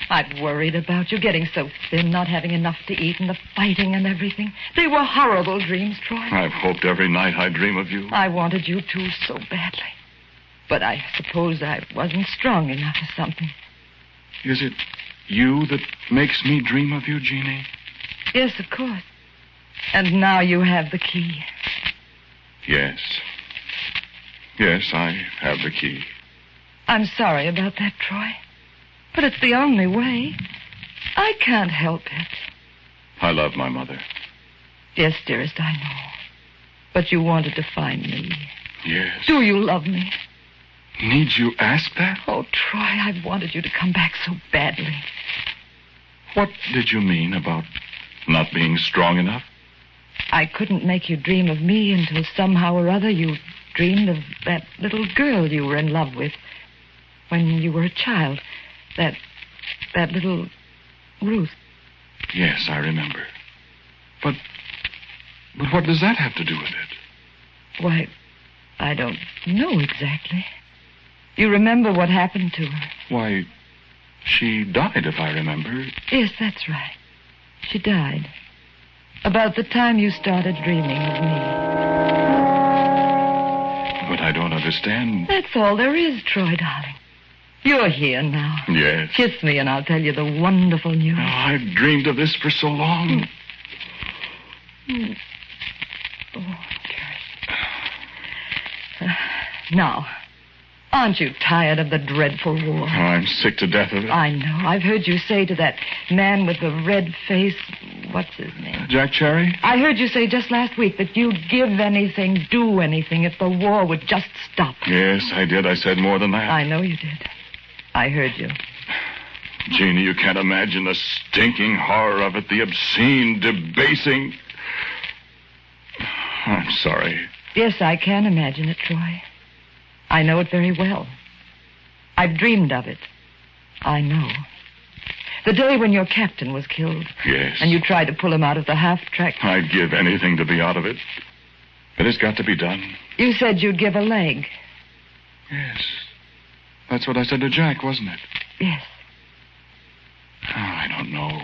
I've worried about you getting so thin, not having enough to eat, and the fighting and everything. They were horrible dreams, Troy. I've hoped every night I'd dream of you. I wanted you to so badly. But I suppose I wasn't strong enough or something. Is it you that makes me dream of you, Jeannie? Yes, of course. And now you have the key. Yes. Yes, I have the key. I'm sorry about that, Troy. But it's the only way. I can't help it. I love my mother. Yes, dearest, I know. But you wanted to find me. Yes. Do you love me? Need you ask that? Oh, Troy, I've wanted you to come back so badly. What did you mean about not being strong enough? I couldn't make you dream of me until somehow or other you dreamed of that little girl you were in love with when you were a child. That little Ruth. Yes, I remember. But what does that have to do with it? Why, I don't know exactly. You remember what happened to her? Why, she died, if I remember. Yes, that's right. She died. About the time you started dreaming of me. But I don't understand. That's all there is, Troy, darling. You're here now. Yes. Kiss me and I'll tell you the wonderful news. Oh, I've dreamed of this for so long. Oh, dearest. Now, aren't you tired of the dreadful war? Oh, I'm sick to death of it. I know. I've heard you say to that man with the red face, what's his name? Jack Cherry? I heard you say just last week that you'd give anything, do anything if the war would just stop. Yes, I did. I said more than that. I know you did. I heard you. Jeannie, you can't imagine the stinking horror of it, the obscene, debasing... I'm sorry. Yes, I can imagine it, Troy. I know it very well. I've dreamed of it. I know. The day when your captain was killed. Yes. And you tried to pull him out of the half-track. I'd give anything to be out of it. But it's got to be done. You said you'd give a leg. Yes. That's what I said to Jack, wasn't it? Yes. Oh, I don't know.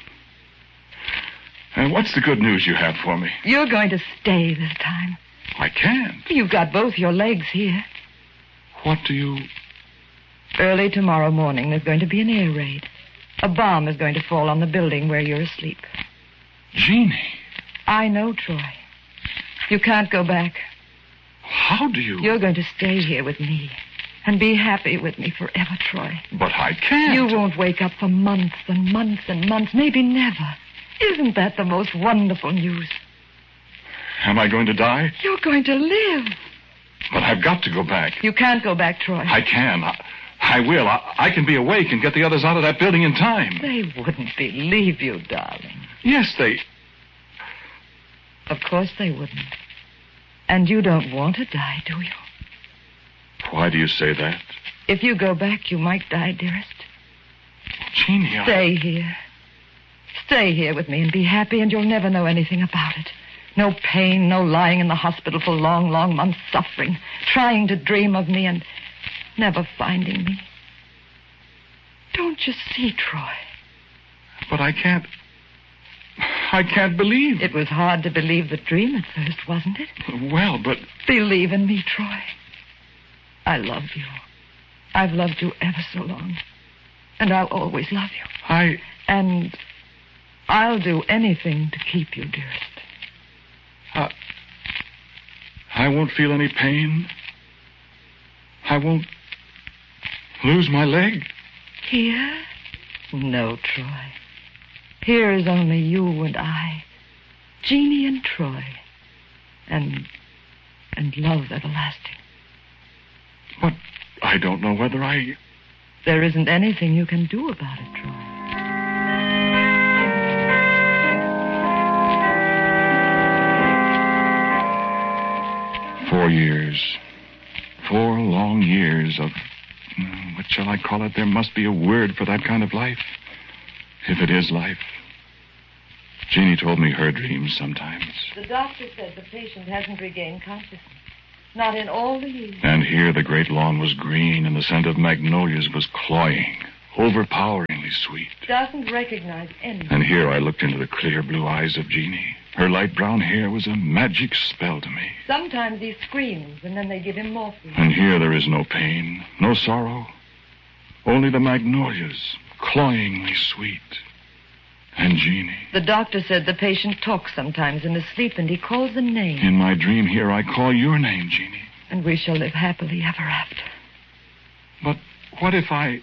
And what's the good news you have for me? You're going to stay this time. I can't. You've got both your legs here. What do you... Early tomorrow morning, there's going to be an air raid. A bomb is going to fall on the building where you're asleep. Jeannie. I know, Troy. You can't go back. How do you... You're going to stay here with me and be happy with me forever, Troy. But I can't. You won't wake up for months and months and months, maybe never. Isn't that the most wonderful news? Am I going to die? You're going to live. But I've got to go back. You can't go back, Troy. I can. I will. I can be awake and get the others out of that building in time. They wouldn't believe you, darling. Yes, they... Of course they wouldn't. And you don't want to die, do you? Why do you say that? If you go back, you might die, dearest. Jeannie, Stay here. Stay here with me and be happy, and you'll never know anything about it. No pain, no lying in the hospital for long, long months, suffering, trying to dream of me and never finding me. Don't you see, Troy? But I can't believe. It was hard to believe the dream at first, wasn't it? Well, but... Believe in me, Troy. I love you. I've loved you ever so long. And I'll always love you. And I'll do anything to keep you, dearest. I won't feel any pain. I won't lose my leg. Here? No, Troy. Here is only you and I. Jeannie and Troy. And love everlasting. But I don't know whether There isn't anything you can do about it, Troy. 4 years. 4 long years of... What shall I call it? There must be a word for that kind of life. If it is life. Jeannie told me her dreams sometimes. The doctor said the patient hasn't regained consciousness. Not in all the years. And here the great lawn was green and the scent of magnolias was cloying. overpoweringly sweet. Doesn't recognize anything. And here I looked into the clear blue eyes of Jeannie. Her light brown hair was a magic spell to me. Sometimes he screams, and then they give him morphine. And here there is no pain, no sorrow. Only the magnolias, cloyingly sweet. And Jeannie. The doctor said the patient talks sometimes in his sleep, and he calls a name. In my dream here, I call your name, Jeannie. And we shall live happily ever after. But what if I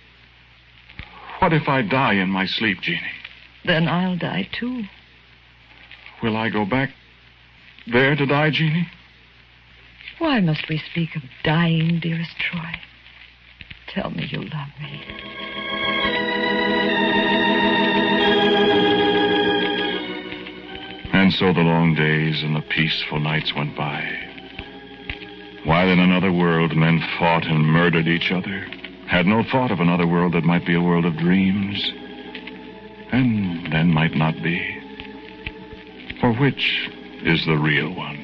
die in my sleep, Jeannie? Then I'll die, too. Will I go back there to die, Jeannie? Why must we speak of dying, dearest Troy? Tell me you love me. And so the long days and the peaceful nights went by. While in another world men fought and murdered each other, had no thought of another world that might be a world of dreams, and then might not be. For which is the real one?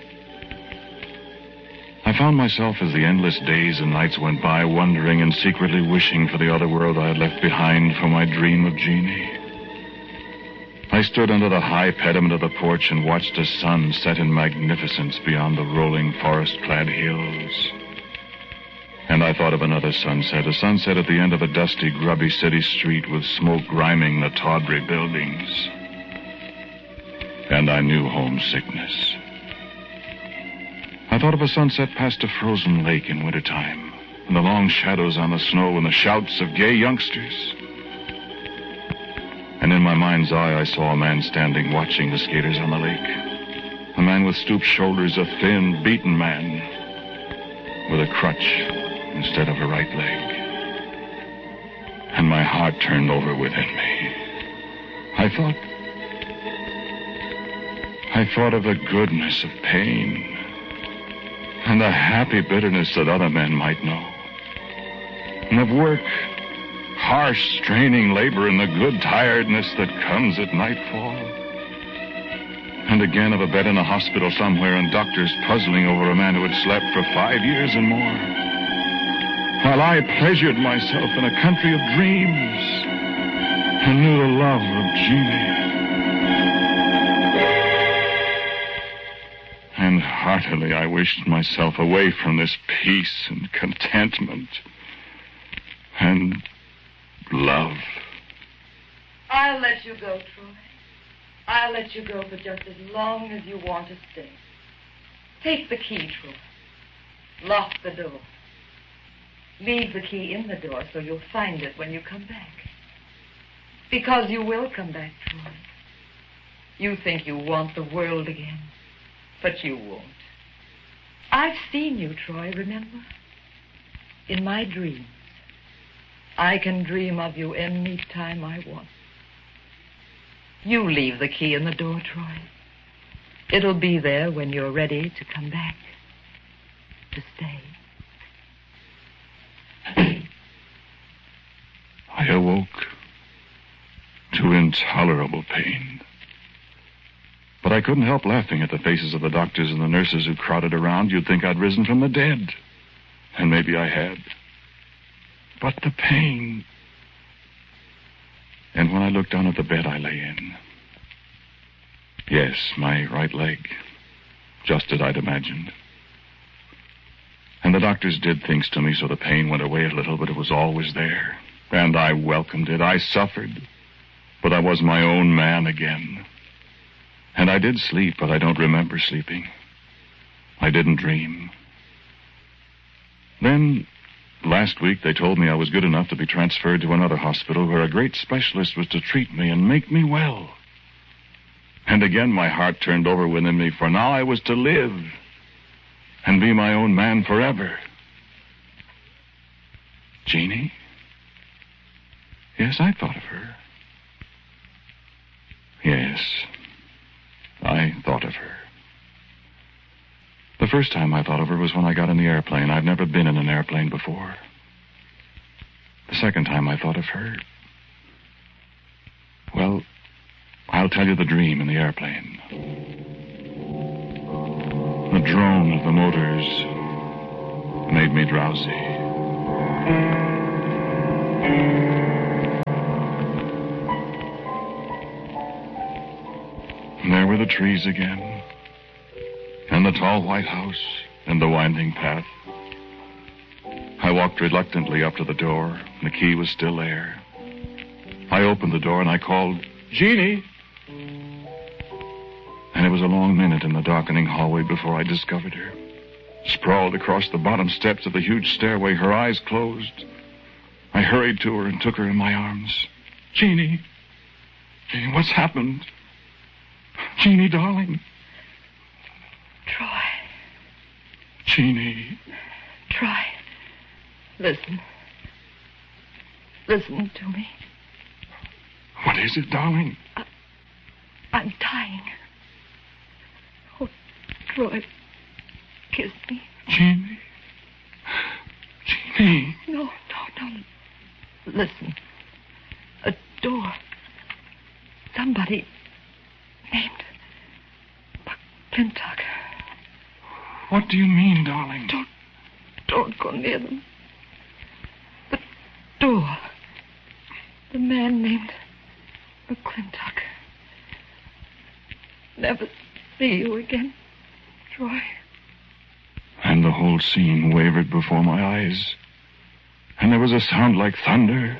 I found myself as the endless days and nights went by wondering and secretly wishing for the other world I had left behind for my dream of Jeannie. I stood under the high pediment of the porch and watched the sun set in magnificence beyond the rolling forest-clad hills. And I thought of another sunset, a sunset at the end of a dusty, grubby city street with smoke griming the tawdry buildings. And I knew homesickness. I thought of a sunset past a frozen lake in wintertime, and the long shadows on the snow and the shouts of gay youngsters. And in my mind's eye, I saw a man standing watching the skaters on the lake. A man with stooped shoulders, a thin, beaten man, with a crutch instead of a right leg. And my heart turned over within me. I thought of the goodness of pain and the happy bitterness that other men might know. And of work, harsh, straining labor, and the good tiredness that comes at nightfall. And again of a bed in a hospital somewhere and doctors puzzling over a man who had slept for 5 years and more. While I pleasured myself in a country of dreams and knew the love of Jeannie. And heartily I wished myself away from this peace and contentment and love. I'll let you go, Troy. I'll let you go for just as long as you want to stay. Take the key, Troy. Lock the door. Leave the key in the door so you'll find it when you come back. Because you will come back, Troy. You think you want the world again, but you won't. I've seen you, Troy, remember? In my dreams. I can dream of you any time I want. You leave the key in the door, Troy. It'll be there when you're ready to come back. To stay. I awoke to intolerable pain. But I couldn't help laughing at the faces of the doctors and the nurses who crowded around. You'd think I'd risen from the dead. And maybe I had. But the pain. And when I looked down at the bed I lay in. Yes, my right leg. Just as I'd imagined. And the doctors did things to me so the pain went away a little, but it was always there. And I welcomed it. I suffered. But I was my own man again. And I did sleep, but I don't remember sleeping. I didn't dream. Then, last week, they told me I was good enough to be transferred to another hospital where a great specialist was to treat me and make me well. And again my heart turned over within me, for now I was to live and be my own man forever. Jeannie? Yes, I thought of her. Yes, I thought of her. The first time I thought of her was when I got in the airplane. I'd never been in an airplane before. The second time I thought of her, well, I'll tell you the dream in the airplane. The drone of the motors made me drowsy. There were the trees again, and the tall white house, and the winding path. I walked reluctantly up to the door. The key was still there. I opened the door and I called, "Jeannie!" And it was a long minute in the darkening hallway before I discovered her. Sprawled across the bottom steps of the huge stairway, her eyes closed. I hurried to her and took her in my arms. "Jeannie! Jeannie, what's happened? Jeannie, darling." Troy. Jeannie. Troy. Listen. Listen to me. What is it, darling? I'm dying. Oh, Troy, kiss me. Jeannie. Jeannie. No. Listen. A door. Somebody named McClintock. What do you mean, darling? Don't go near them. The door. The man named McClintock. Never see you again, Troy. And the whole scene wavered before my eyes. And there was a sound like thunder.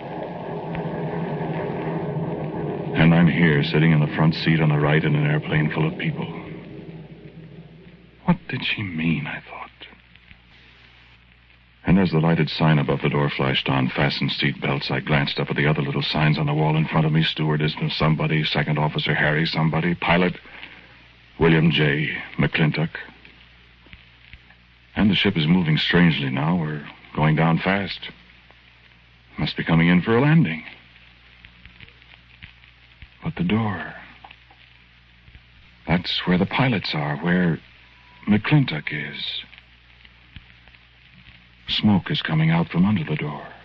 And I'm here, sitting in the front seat on the right in an airplane full of people. What did she mean, I thought. And as the lighted sign above the door flashed on, "Fasten seat belts," I glanced up at the other little signs on the wall in front of me. Stewardess, somebody. Second Officer Harry, somebody. Pilot, William J. McClintock. And the ship is moving strangely now. We're going down fast. Must be coming in for a landing. But the door. That's where the pilots are, where McClintock is. Smoke is coming out from under the door.